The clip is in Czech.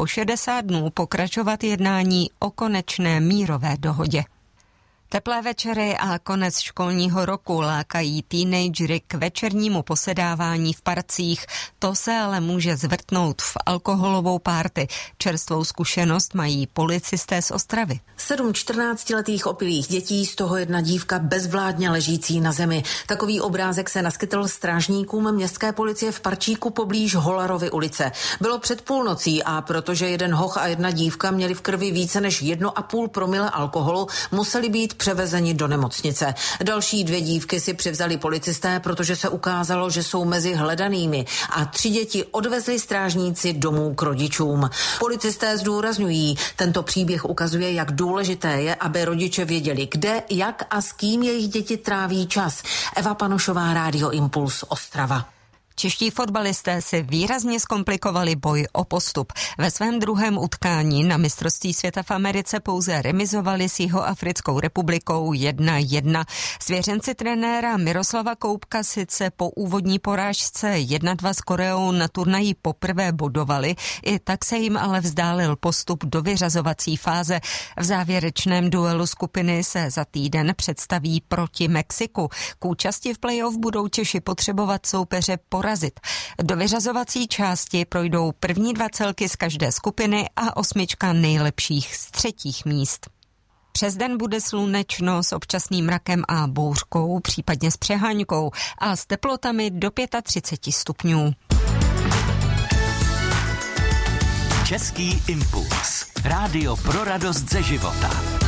60 dnů pokračovat jednání o konečné mírové dohodě. Teplé večery a konec školního roku lákají teenagery k večernímu posedávání v parcích. To se ale může zvrtnout v alkoholovou párty. Čerstvou zkušenost mají policisté z Ostravy. 7 14letých opilých dětí, z toho jedna dívka bezvládně ležící na zemi. Takový obrázek se naskytl strážníkům městské policie v parčíku poblíž Holarovy ulice. Bylo před půlnocí a protože jeden hoch a jedna dívka měli v krvi více než 1,5 promile alkoholu, museli být převezeni do nemocnice. Další 2 dívky si přivzali policisté, protože se ukázalo, že jsou mezi hledanými, a 3 děti odvezli strážníci domů k rodičům. Policisté zdůrazňují, tento příběh ukazuje, jak důležité je, aby rodiče věděli, kde, jak a s kým jejich děti tráví čas. Eva Panošová, Rádio Impuls, Ostrava. Čeští fotbalisté si výrazně zkomplikovali boj o postup. Ve svém druhém utkání na mistrovství světa v Americe pouze remizovali s Jihoafrickou republikou 1-1. Svěřenci trenéra Miroslava Koubka sice po úvodní porážce 1-2 s Koreou na turnaji poprvé bodovali, i tak se jim ale vzdálil postup do vyřazovací fáze. V závěrečném duelu skupiny se za týden představí proti Mexiku. K účasti v playoff budou Češi potřebovat soupeře porazit. Do vyřazovací části projdou první 2 celky z každé skupiny a 8 nejlepších z 3. míst. Přes den bude slunečno s občasným mrakem a bouřkou, případně s přeháňkou a s teplotami do 35 stupňů. Český impuls. Rádio pro radost ze života.